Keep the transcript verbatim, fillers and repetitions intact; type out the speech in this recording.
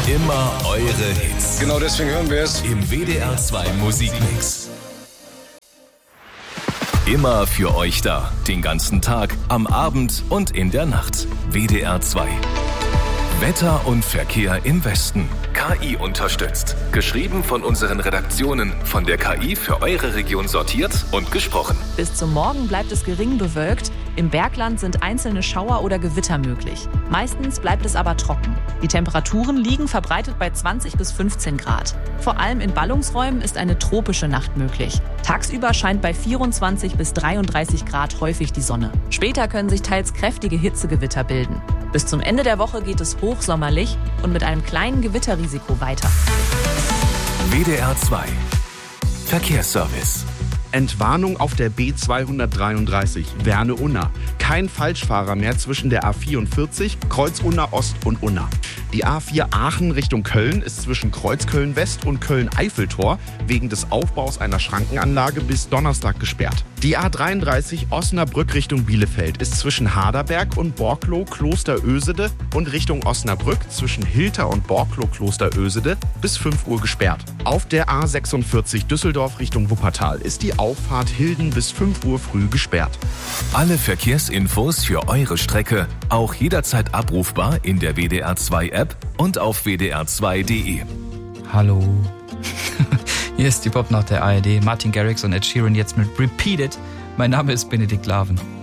Immer eure Hits. Genau deswegen hören wir es Im W D R zwei Musikmix. Immer für euch da. Den ganzen Tag, am Abend und in der Nacht. W D R zwei. Wetter und Verkehr im Westen. K I unterstützt. Geschrieben von unseren Redaktionen. Von der K I für eure Region sortiert und gesprochen. Bis zum Morgen bleibt es gering bewölkt. Im Bergland sind einzelne Schauer oder Gewitter möglich. Meistens bleibt es aber trocken. Die Temperaturen liegen verbreitet bei zwanzig bis fünfzehn Grad. Vor allem in Ballungsräumen ist eine tropische Nacht möglich. Tagsüber scheint bei vierundzwanzig bis dreiunddreißig Grad häufig die Sonne. Später können sich teils kräftige Hitzegewitter bilden. Bis zum Ende der Woche geht es hochsommerlich und mit einem kleinen Gewitterrisiko weiter. W D R zwei. Verkehrsservice. Entwarnung auf der B zweihundertdreiunddreißig, Werne-Unna. Kein Falschfahrer mehr zwischen der A vierundvierzig, Kreuz Unna Ost und Unna. Die A vier Aachen Richtung Köln ist zwischen Kreuzköln West und Köln-Eiffeltor wegen des Aufbaus einer Schrankenanlage bis Donnerstag gesperrt. Die A dreiunddreißig Osnabrück Richtung Bielefeld ist zwischen Haderberg und Borklow-Klosterösede und Richtung Osnabrück zwischen Hilter und Borklow-Klosterösede bis fünf Uhr gesperrt. Auf der A sechsundvierzig Düsseldorf Richtung Wuppertal ist die Auffahrt Hilden bis fünf Uhr früh gesperrt. Alle Verkehrsinfos für eure Strecke auch jederzeit abrufbar in der W D R zwei App und auf w d r zwei punkt d e. Hallo. Hier ist die Pop nach der A R D. Martin Garrix und Ed Sheeran jetzt mit Repeat It. Mein Name ist Benedikt Laven.